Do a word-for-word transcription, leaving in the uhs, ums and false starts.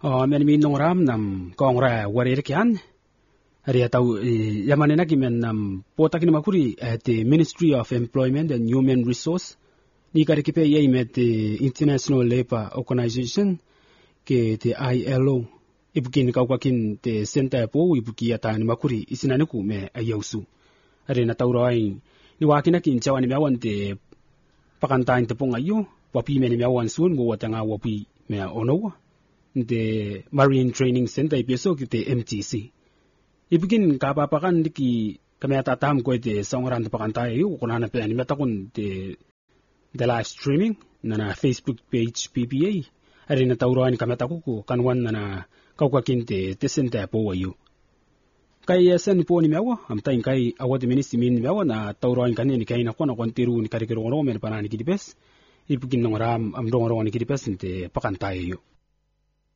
Oh, men min nong ram nam kong ra warir kian. Hari atau yaman na kimen nam potak ni makuri at the Ministry of Employment and Human Resource ni kari kipe ye met the International Labour Organization ke the I L O ibukin kaukakin the center po ibuki ata ni makuri isinaniku me ayausu. Hari na taurai ni wakina kin chawani mewan te pakantain te pong ayo wapi me ni mewan sun go watanga wapi me ono the Marine Training Center ipeso ki te M T C. Ibigin kapapakan diki kami atatam ko ite songoran te pakantai yo kuna na pe ni metakun te the live streaming na na Facebook page P P A ari na tauran kami atakuko kanwan na na kaukakin te te center po ayo. Kaya sen po ni mewa am tain kai awat ministry min mewa na tauran kan ni kai na ko na kontiru ni karikiro no men panani kidipes. Ibigin nong ram am dong ro ni kidipes te pakantai yo.